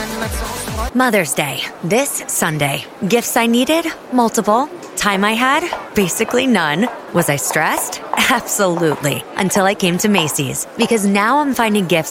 Mother's Day, this Sunday. Gifts I needed? Multiple. Time I had? Basically none. Was I stressed? Absolutely. Until I came to Macy's. Because now I'm finding gifts